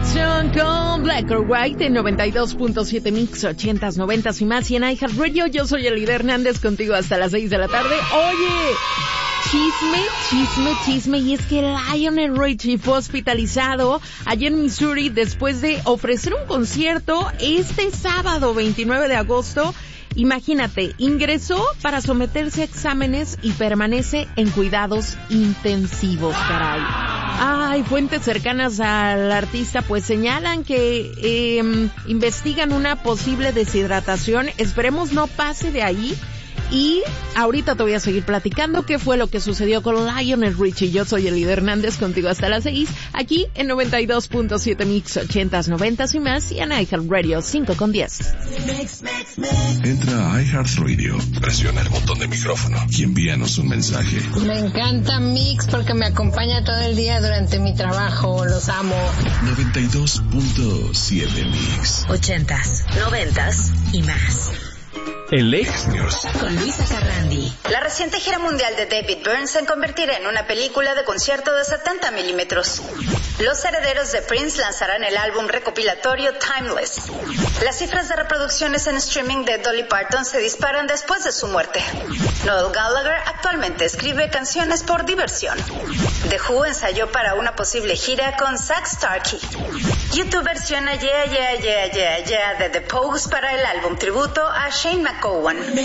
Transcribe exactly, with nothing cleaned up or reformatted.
Jackson con Black or White en noventa y dos punto siete Mix, ochentas, noventas y más. Y en iHeartRadio, yo soy Elida Hernández, contigo hasta las seis de la tarde. Oye, chisme, chisme, chisme. Y es que Lionel Richie fue hospitalizado allí en Missouri después de ofrecer un concierto este sábado veintinueve de agosto. Imagínate, ingresó para someterse a exámenes y permanece en cuidados intensivos, caray. Ay, fuentes cercanas al artista pues señalan que eh, investigan una posible deshidratación. Esperemos no pase de ahí. Y ahorita te voy a seguir platicando qué fue lo que sucedió con Lionel Richie. Yo soy Elida Hernández, contigo hasta las seis, aquí en noventa y dos punto siete Mix, ochentas, noventas y más, y en iHeartRadio cinco con diez. Entra a iHeartRadio, presiona el botón de micrófono y envíanos un mensaje. Me encanta Mix porque me acompaña todo el día durante mi trabajo, los amo. noventa y dos punto siete Mix. Ochentas, noventas y más. En Lex News. Con Luisa Carrandi. La reciente gira mundial de David Byrne se convertirá en una película de concierto de setenta milímetros. Los herederos de Prince lanzarán el álbum recopilatorio Timeless. Las cifras de reproducciones en streaming de Dolly Parton se disparan después de su muerte. Noel Gallagher actualmente escribe canciones por diversión. The Who ensayó para una posible gira con Zach Starkey. YouTube versiona Yeah Yeah Yeah Yeah Yeah de The Pogues para el álbum tributo a Shane McGowan.